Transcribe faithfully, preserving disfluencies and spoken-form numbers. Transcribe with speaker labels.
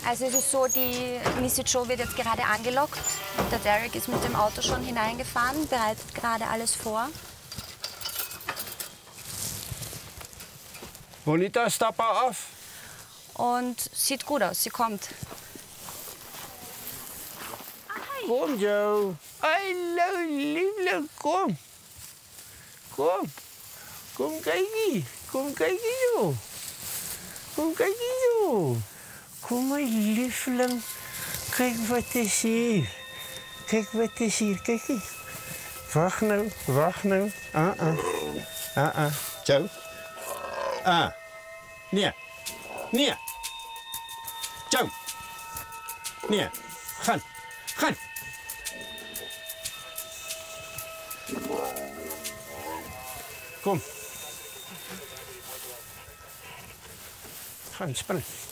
Speaker 1: Also es ist so, die Missy Joe wird jetzt gerade angelockt. Der Derek ist mit dem Auto schon hineingefahren, bereitet gerade alles vor.
Speaker 2: Bonita, stop off.
Speaker 1: Und sieht gut aus, sie kommt.
Speaker 2: Komm, Joe. Hallo, Liebling, komm. Komm. Kom kijken. Kom kijken, Joe. Kom kijken, Joe. Kom, mijn lieveling. Kijk wat is hier. Kijk wat is hier. Kijk eens. Wacht nou, wacht nou. Ah, ah. Ah, ah. Joe. Ah. Nee. Nee. Joe. Nee. Gaan. Gaan. Kom. Gaan, spring.